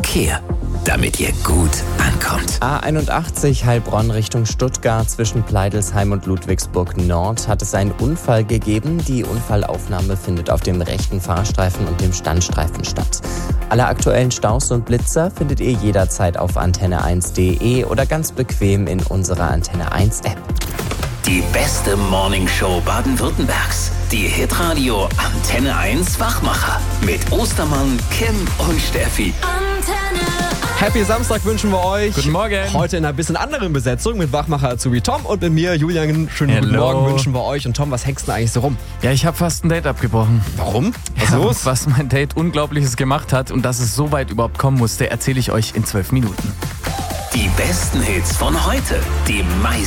Verkehr, damit ihr gut ankommt. A81 Heilbronn Richtung Stuttgart zwischen Pleidelsheim und Ludwigsburg Nord hat es einen Unfall gegeben. Die Unfallaufnahme findet auf dem rechten Fahrstreifen und dem Standstreifen statt. Alle aktuellen Staus und Blitzer findet ihr jederzeit auf antenne1.de oder ganz bequem in unserer Antenne 1 App. Die beste Morningshow Baden-Württembergs. Die Hitradio Antenne 1 Wachmacher. Mit Ostermann, Kim und Steffi. Antenne 1. Happy Samstag wünschen wir euch. Guten Morgen. Heute in einer bisschen anderen Besetzung mit Wachmacher Azubi Tom und mit mir, Julian. Schönen guten Morgen wünschen wir euch. Und Tom, was hängst du eigentlich so rum? Ja, ich habe fast ein Date abgebrochen. Warum? Was Ja, los? was mein Date Unglaubliches gemacht hat und dass es so weit überhaupt kommen musste, erzähle ich euch in 12 Minuten. Die besten Hits von heute. Die meisten